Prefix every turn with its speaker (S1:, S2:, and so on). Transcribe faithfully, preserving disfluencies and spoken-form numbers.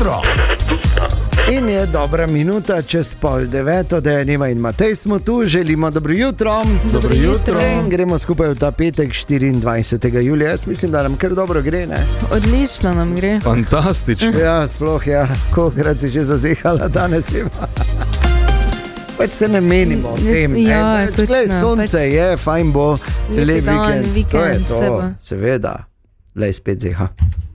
S1: jutro.
S2: In je dobra minuta čez pol deveto, da je Neva in Matej smo tu, želimo dobro jutro.
S3: Dobro jutro.
S2: In gremo skupaj v ta petek štiriindvajsetega julija. Jaz mislim, da nam kar dobro gre, ne?
S3: Odlično nam gre.
S4: Fantastično.
S2: Ja, sploh ja, kolikrat si že zazehala danes ima. Pač se ne menimo o tem, ne?
S3: Ja,
S2: Pač, glej,
S3: točno,
S2: sonce
S3: pač
S2: je, fajn bo,
S3: lepi
S2: lep
S3: dan,
S2: vikend,
S3: vikend,
S2: to je
S3: vse
S2: to,
S3: bo.
S2: seveda. Lej, spet zeha.